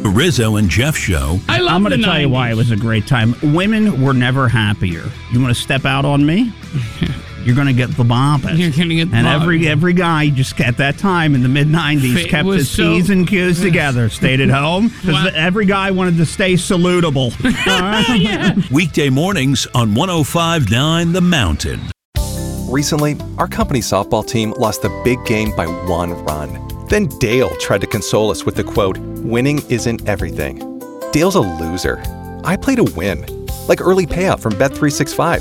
The Rizzo and Jeff Show. I'm going to tell you why it was a great time. Women were never happier. You want to step out on me? You're going to get the bopping. You're going to get the And bopping. every guy just at that time in the mid-'90s kept his P's and Q's together, stayed at home, because every guy wanted to stay salutable. All right? Weekday mornings on 105.9 The Mountain. Recently, our company softball team lost the big game by 1 run. Then Dale tried to console us with the quote, "Winning isn't everything." Dale's a loser. I play to win, like early payout from Bet365.